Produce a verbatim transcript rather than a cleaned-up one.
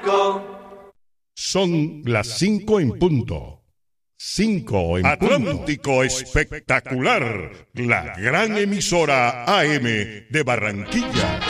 Son las cinco en punto. Cinco en Atlántico punto. Espectacular, la gran emisora A M de Barranquilla.